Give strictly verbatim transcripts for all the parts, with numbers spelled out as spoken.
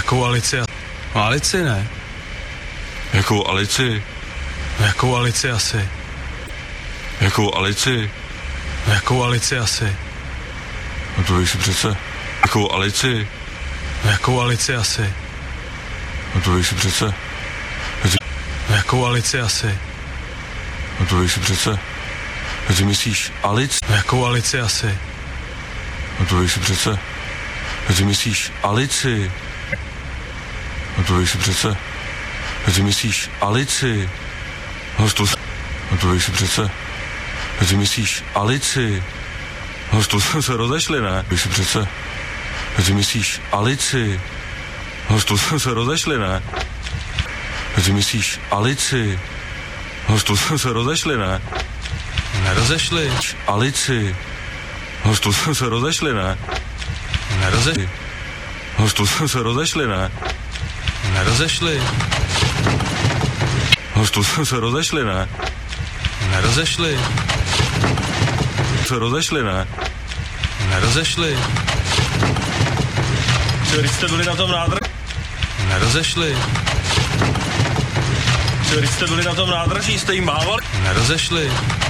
Jakou Alici? Alici ne. Jakou Alici? Jakou Alici asi? Jakou Alici? Jakou Alici asi? No to víš si přece. Jakou Alici? Jakou Alici asi? No to víš si přece. Jakou Alici asi? No to víš si přece. Ty myslíš Alici? Jakou Alici asi? No to víš si přece. Ty myslíš Alici? No to víš si přece. Ty myslíš Alici? No to, no to víš si přece. Ty myslíš Alici? No to jsme se rozešli, ne? Víš si přece. Ty myslíš Alici? No to jsme se rozešli, ne? Ty myslíš Alici? No to jsme se rozešli, ne? Nerozešli. Alici? No to jsme se rozešli, ne? Nerozešli. No to jsme se rozešli, ne? Nerozešli. No to jsme se rozešli, ne? Nerozešli. Se rozešli, ne? Nerozešli. Co, když jste byli na tom nádraží? Nerozešli. Co, když jste byli na tom nádraží, jste jim mávali? Nerozešli.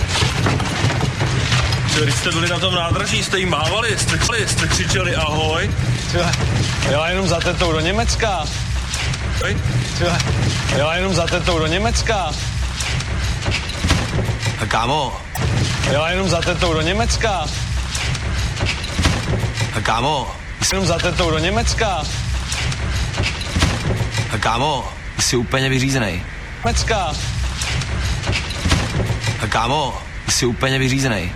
Co, když jste byli na tom nádraží, jste jim mávali? Jste, jste křičeli ahoj? Tyhle, jela jenom za tetou do Německa. Tyhle, jela jenom za tetou do Německa. A kámo, Jela jenom za tetou do Německa. a kámo, Jenom za tetou do Německa. a kámo, jsi úplně vyřízenej. Německa. A kámo, jsi úplně vyřízenej.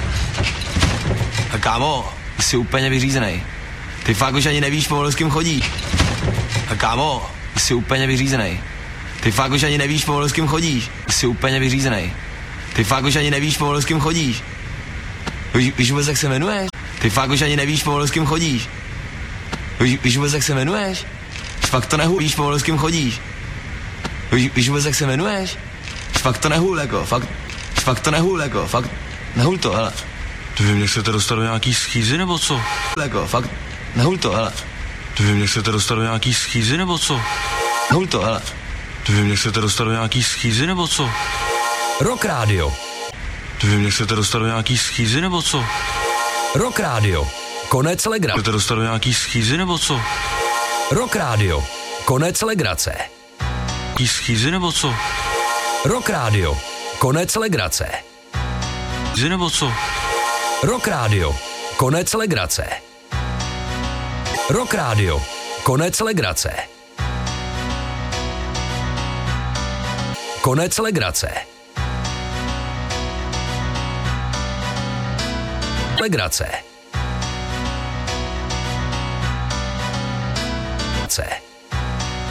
A kámo, jsi úplně vyřízenej. Ty fakt už ani nevíš pomalu, s kým chodíš. A kámo, jsi úplně vyřízenej. Ty fakt už ani nevíš pomalu, s kým chodíš. Jsi úplně vyřízenej. Ty fakt už ani nevíš pomalu, s kým chodíš. Víš, víš vůbec, jak se jmenuješ? Ty fakt už ani nevíš pomalu, s kým chodíš. Víš, víš vůbec, jak se jmenuješ? Fakt to nehul, víš pomalu, s kým chodíš. Víš, víš vůbec, jak se jmenuješ? Fakt to nehul, jako, fakt, fakt to nehul, jako, fakt, nehul to, hele. To vy mě chcete dostat do nějaký schýzy, nebo co? Jako, fakt, nehul to, hele. To vy mě chcete dostat do nějaký schýzy, nebo co? Nehul to, hele. To vy mě chcete dostat do nějaký schýzy, nebo co? Rock Radio. To vy mě chcete dostat do nějaký schýzy, nebo co? Rock Radio. Konec legrace. Chcete dostat do nějaký schýzy, nebo co? Rock Radio. Konec legrace. Nějaký schýzy, nebo co? Rock Radio. Konec legrace. Schýzy, nebo co? Rock Radio. Konec legrace. Rock Radio. Konec legrace. Konec legrace. Legrace.